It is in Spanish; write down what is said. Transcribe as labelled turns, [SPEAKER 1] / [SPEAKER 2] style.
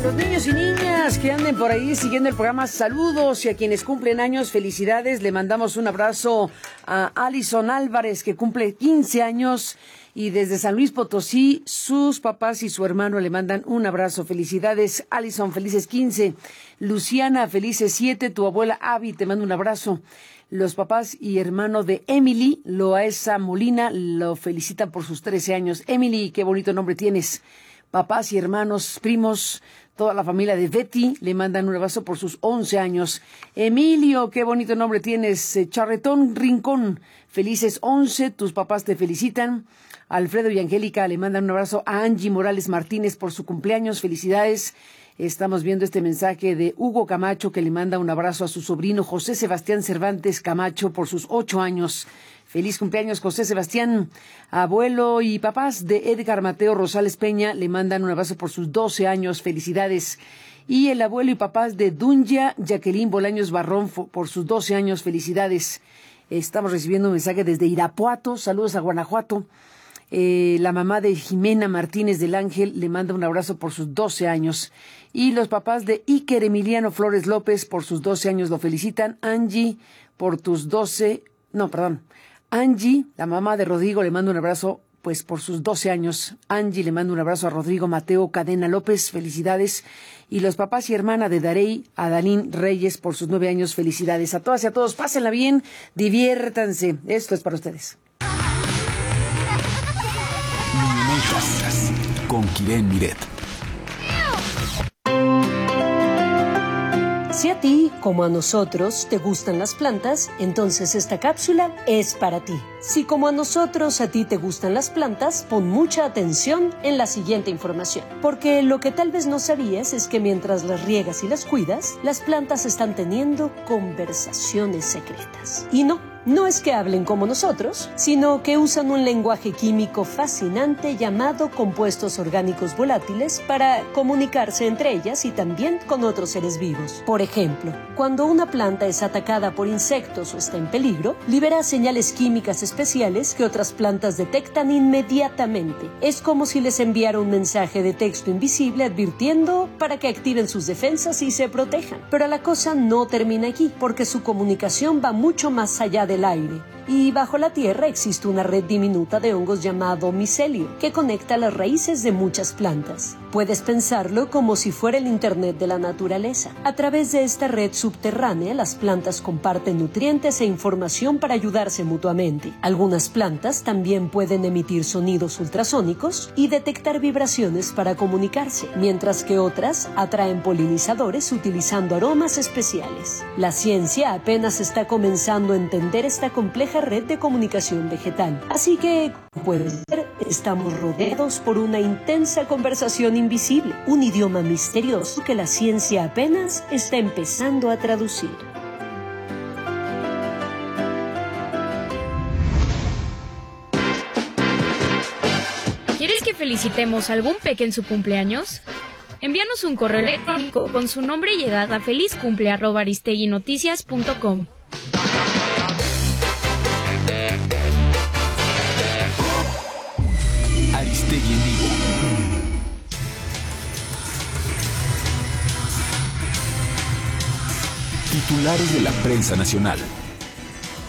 [SPEAKER 1] los niños y niñas que anden por ahí siguiendo el programa, saludos, y a quienes cumplen años, felicidades. Le mandamos un abrazo a Alison Álvarez, que cumple 15 años, y desde San Luis Potosí, sus papás y su hermano le mandan un abrazo. Felicidades, Alison, felices 15. Luciana, felices 7. Tu abuela Abby te manda un abrazo. Los papás y hermano de Emily, Loaesa Molina, lo felicitan por sus 13 años. Emily, qué bonito nombre tienes. Papás y hermanos, primos, toda la familia de Betty le mandan un abrazo por sus 11 años. Emilio, qué bonito nombre tienes. Charretón Rincón, felices 11, tus papás te felicitan. Alfredo y Angélica le mandan un abrazo a Angie Morales Martínez por su cumpleaños, felicidades. Estamos viendo este mensaje de Hugo Camacho, que le manda un abrazo a su sobrino José Sebastián Cervantes Camacho por sus 8 años. Feliz cumpleaños, José Sebastián. Abuelo y papás de Edgar Mateo Rosales Peña le mandan un abrazo por sus 12 años. Felicidades. Y el abuelo y papás de Dunya Jacqueline Bolaños Barrón por sus 12 años. Felicidades. Estamos recibiendo un mensaje desde Irapuato. Saludos a Guanajuato. La mamá de Jimena Martínez del Ángel le manda un abrazo por sus 12 años. Y los papás de Iker Emiliano Flores López por sus 12 años lo felicitan. Angie, por tus 12... No, perdón. Angie, la mamá de Rodrigo, le manda un abrazo pues por sus 12 años. Angie le manda un abrazo a Rodrigo Mateo Cadena López, felicidades. Y los papás y hermana de Darey, Adalín Reyes, por sus 9 años, felicidades. A todas y a todos, pásenla bien, diviértanse. Esto es para ustedes.
[SPEAKER 2] Niños con Kiren Miret.
[SPEAKER 3] Si a ti, como a nosotros, te gustan las plantas, entonces esta cápsula es para ti. Si como a nosotros a ti te gustan las plantas, pon mucha atención en la siguiente información. Porque lo que tal vez no sabías es que mientras las riegas y las cuidas, las plantas están teniendo conversaciones secretas. Y no es que hablen como nosotros, sino que usan un lenguaje químico fascinante llamado compuestos orgánicos volátiles para comunicarse entre ellas y también con otros seres vivos. Por ejemplo, cuando una planta es atacada por insectos o está en peligro, libera señales químicas especiales que otras plantas detectan inmediatamente. Es como si les enviara un mensaje de texto invisible advirtiendo para que activen sus defensas y se protejan. Pero la cosa no termina aquí, porque su comunicación va mucho más allá del aire. Y bajo la tierra existe una red diminuta de hongos llamado micelio, que conecta las raíces de muchas plantas. Puedes pensarlo como si fuera el Internet de la naturaleza. A través de esta red subterránea, las plantas comparten nutrientes e información para ayudarse mutuamente. Algunas plantas también pueden emitir sonidos ultrasónicos y detectar vibraciones para comunicarse, mientras que otras atraen polinizadores utilizando aromas especiales. La ciencia apenas está comenzando a entender esta compleja red de comunicación vegetal. Así que, como pueden ver, estamos rodeados por una intensa conversación invisible, un idioma misterioso que la ciencia apenas está empezando a traducir.
[SPEAKER 4] ¿Quieres que felicitemos a algún peque en su cumpleaños? Envíanos un correo electrónico con su nombre y edad a felizcumple@aristeguinoticias.com.
[SPEAKER 2] Aristegui en vivo. Titulares de la prensa nacional.